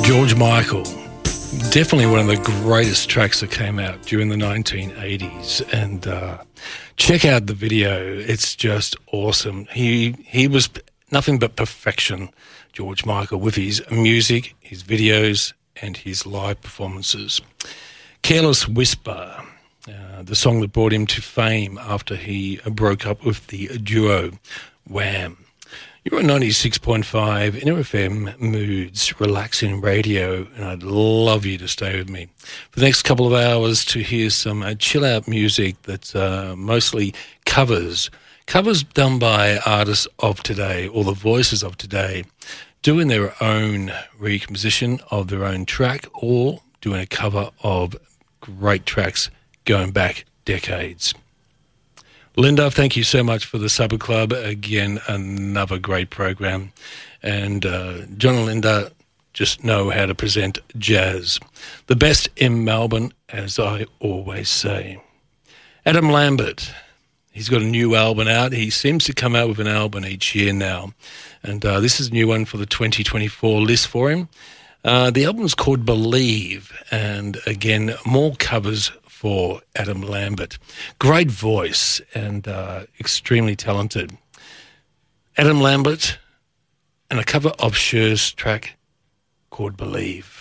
George Michael, definitely one of the greatest tracks that came out during the 1980s. And check out the video. It's just awesome. He was nothing but perfection, George Michael, with his music, his videos, and his live performances. Careless Whisper, the song that brought him to fame after he broke up with the duo Wham. You're on 96.5 NRFM Moods, relaxing radio, and I'd love you to stay with me for the next couple of hours to hear some chill-out music that's mostly covers done by artists of today, or the voices of today, doing their own recomposition of their own track or doing a cover of great tracks going back decades. Linda, thank you so much for the Supper Club. Again, another great program. And John and Linda just know how to present jazz. The best in Melbourne, as I always say. Adam Lambert, he's got a new album out. He seems to come out with an album each year now. And this is a new one for the 2024 list for him. The album's called Believe. And again, more covers for Adam Lambert. Great voice and extremely talented. Adam Lambert and a cover of Cher's track called Believe.